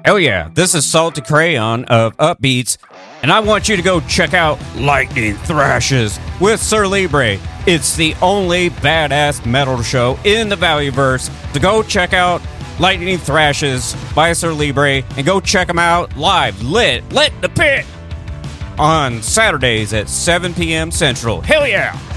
Hell yeah, this is Salty Crayon of Upbeats, and I want you to go check out Lightning Thrashes with Sir Libre. It's the only badass metal show in the Valleyverse. So go check out Lightning Thrashes by Sir Libre and go check them out live, lit the pit on Saturdays at 7 p.m. Central. Hell yeah!